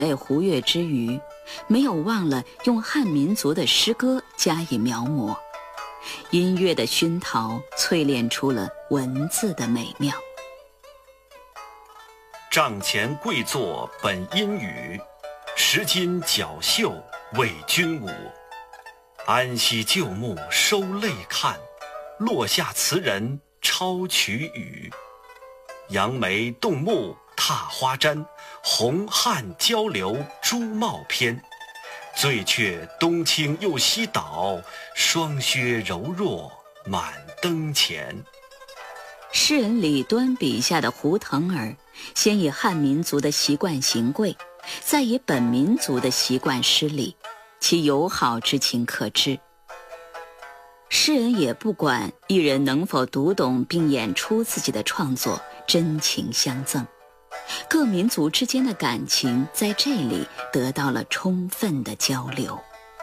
类胡乐之余，没有忘了用汉民族的诗歌加以描摹。音乐的熏陶淬炼出了文字的美妙。 帐前跪坐本阴雨，石襟绞袖为君舞。安息旧木收泪看，落下词人抄曲语。扬眉动目踏花毡，红汉交流朱帽篇。醉却东倾又西倒，霜靴柔弱满灯前。 诗人李端笔下的胡腾儿，先以汉民族的习惯行跪，再以本民族的习惯施礼，其友好之情可知。诗人也不管艺人能否读懂并演出自己的创作，真情相赠。各民族之间的感情在这里得到了充分的交流。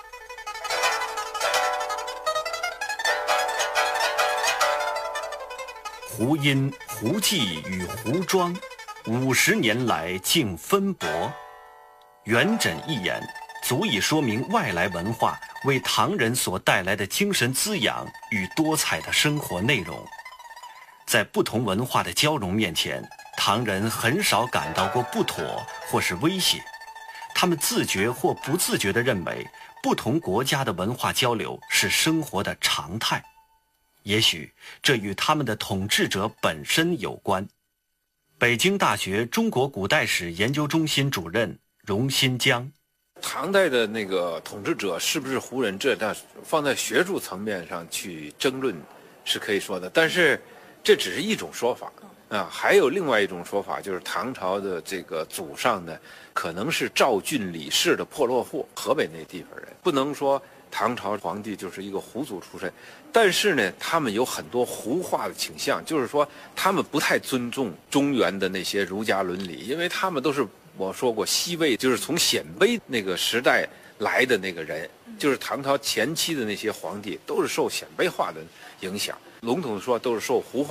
胡音、胡记与胡庄50年来竟分薄，元稹一言足以说明外来文化为唐人所带来的精神滋养与多彩的生活内容。在不同文化的交融面前，唐人很少感到过不妥或是威胁，他们自觉或不自觉地认为不同国家的文化交流是生活的常态。也许这与他们的统治者本身有关。北京大学中国古代史研究中心主任荣新江： 唐代的那个统治者是不是胡人，这放在学术层面上去争论是可以说的，但是这只是一种说法啊。还有另外一种说法，就是唐朝的这个祖上呢，可能是赵郡李氏的破落户，河北那地方人，不能说唐朝皇帝就是一个胡族出身，但是呢，他们有很多胡化的倾向，就是说他们不太尊重中原的那些儒家伦理，因为他们都是我说过西魏，就是从鲜卑那个时代来的那个人，就是唐朝前期的那些皇帝都是受鲜卑化的影响，笼统的说都是受胡化